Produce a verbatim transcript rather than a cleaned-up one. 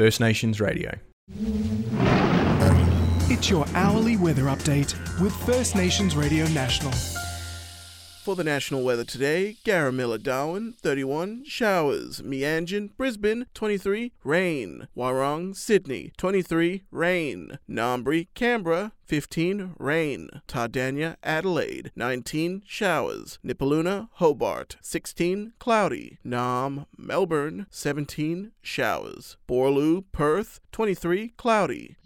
First Nations Radio. It's your hourly weather update with First Nations Radio National. For the national weather today, Garamilla, Darwin, thirty-one, showers. Meanjin, Brisbane, twenty-three, rain. Warong, Sydney, twenty-three, rain. Ngambri, Canberra, fifteen, rain. Tardania, Adelaide, nineteen, showers. Nipaluna, Hobart, sixteen, cloudy. Nam, Melbourne, seventeen, showers. Borloo, Perth, twenty-three, cloudy.